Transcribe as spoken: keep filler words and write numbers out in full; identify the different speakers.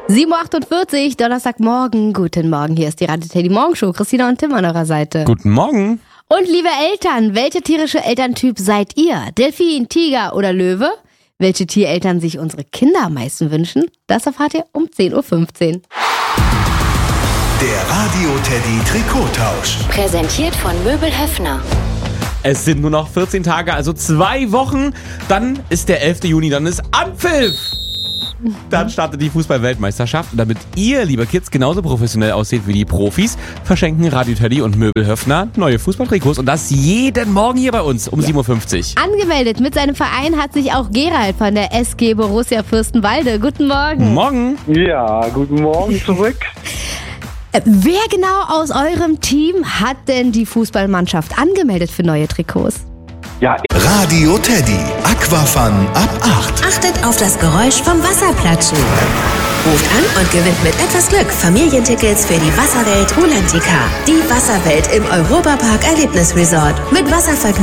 Speaker 1: sieben Uhr achtundvierzig, Donnerstagmorgen. Guten Morgen, hier ist die Radio Teddy Morgenshow. Christina und Tim an eurer Seite.
Speaker 2: Guten Morgen.
Speaker 1: Und liebe Eltern, welcher tierische Elterntyp seid ihr? Delfin, Tiger oder Löwe? Welche Tiereltern sich unsere Kinder am meisten wünschen? Das erfahrt ihr um zehn Uhr fünfzehn.
Speaker 3: Der Radio Teddy Trikottausch.
Speaker 4: Präsentiert von Möbel Höffner.
Speaker 2: Es sind nur noch vierzehn Tage, also zwei Wochen. Dann ist der elfte Juni, dann ist Anpfiff. Dann startet die Fußball-Weltmeisterschaft. Und damit ihr, liebe Kids, genauso professionell aussieht wie die Profis, verschenken Radio Teddy und Möbel Höffner neue Fußballtrikots. Und das jeden Morgen hier bei uns um sieben Uhr fünfzig.
Speaker 1: Angemeldet mit seinem Verein hat sich auch Gerald von der S G Borussia Fürstenwalde. Guten Morgen.
Speaker 2: Morgen.
Speaker 5: Ja, guten Morgen zurück.
Speaker 1: Äh, Wer genau aus eurem Team hat denn die Fußballmannschaft angemeldet für neue Trikots?
Speaker 5: Ja,
Speaker 3: Radio Teddy. Aquafun ab acht.
Speaker 6: Achtet auf das Geräusch vom Wasserplatschen. Ruft an und gewinnt mit etwas Glück Familientickets für die Wasserwelt Rulantica. Die Wasserwelt im Europapark Erlebnisresort. Mit Wasservergnügen.